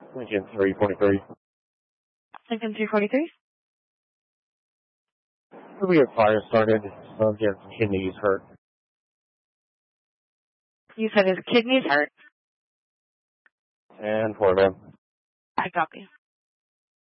Lincoln 343. Lincoln 343? We have fire started. Subject's kidneys hurt. You said his kidneys hurt? And for them. I copy.